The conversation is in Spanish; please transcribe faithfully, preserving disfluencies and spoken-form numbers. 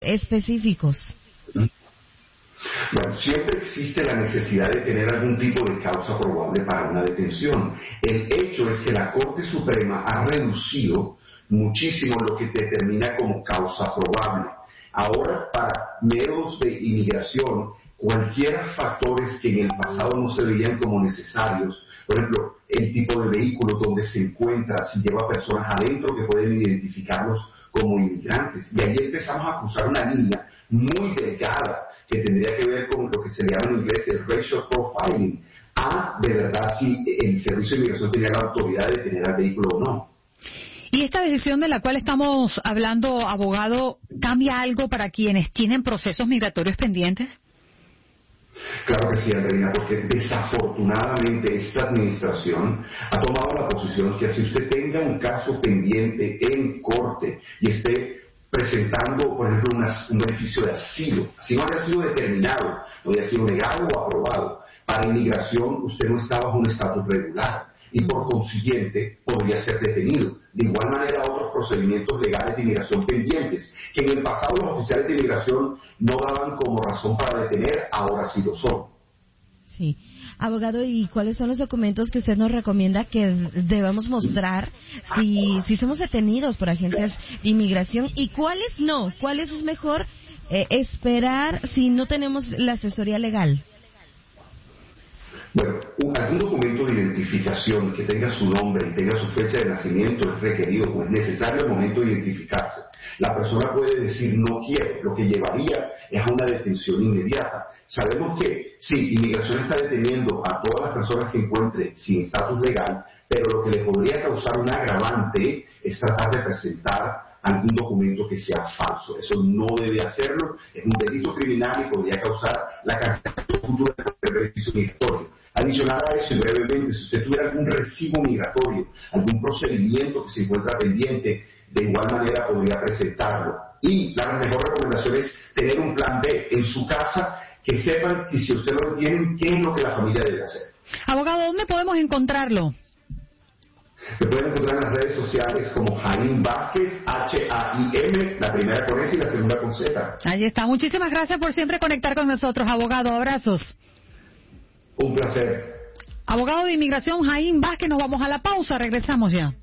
específicos? Bueno, siempre existe la necesidad de tener algún tipo de causa probable para una detención. El hecho es que la Corte Suprema ha reducido muchísimo lo que determina como causa probable. Ahora, para métodos de inmigración, cualquier factores que en el pasado no se veían como necesarios, por ejemplo, el tipo de vehículo donde se encuentra, si lleva personas adentro que pueden identificarlos como inmigrantes. Y ahí empezamos a cruzar una línea muy delgada que tendría que ver con lo que se llama en inglés el racial profiling, a de verdad si el Servicio de Inmigración tenía la autoridad de detener al vehículo o no. ¿Y esta decisión de la cual estamos hablando, abogado, cambia algo para quienes tienen procesos migratorios pendientes? Claro que sí, Andreina, porque desafortunadamente esta administración ha tomado la posición que si usted tenga un caso pendiente en corte y esté presentando, por ejemplo, una, un beneficio de asilo, si no haya sido determinado, no haya sido negado o aprobado, para inmigración usted no está bajo un estatus regular y por consiguiente podría ser detenido. De igual manera otros procedimientos legales de inmigración pendientes, que en el pasado los oficiales de inmigración no daban como razón para detener, ahora sí lo son. Sí. Abogado, ¿y cuáles son los documentos que usted nos recomienda que debemos mostrar si, si somos detenidos por agentes de inmigración? ¿Y cuáles no? ¿Cuáles es mejor eh, esperar si no tenemos la asesoría legal? Bueno, un, algún documento de identificación que tenga su nombre y tenga su fecha de nacimiento es requerido, pues es necesario al momento de identificarse. La persona puede decir no quiero, lo que llevaría es a una detención inmediata. Sabemos que sí, inmigración está deteniendo a todas las personas que encuentre sin estatus legal, pero lo que le podría causar un agravante es tratar de presentar algún documento que sea falso. Eso no debe hacerlo, es un delito criminal y podría causar la cancelación futura del beneficio migratorio. Adicional a eso, y brevemente, si usted tuviera algún recibo migratorio, algún procedimiento que se encuentra pendiente, de igual manera podría presentarlo. Y la mejor recomendación es tener un plan B en su casa, que sepan que si usted no lo tienen, qué es lo que la familia debe hacer. Abogado, ¿dónde podemos encontrarlo? Me pueden encontrar en las redes sociales como Haim Vázquez, H A I M, la primera con S y la segunda con Z. Ahí está. Muchísimas gracias por siempre conectar con nosotros, abogado. Abrazos. Un placer. Abogado de inmigración Haim Vázquez, nos vamos a la pausa, regresamos ya.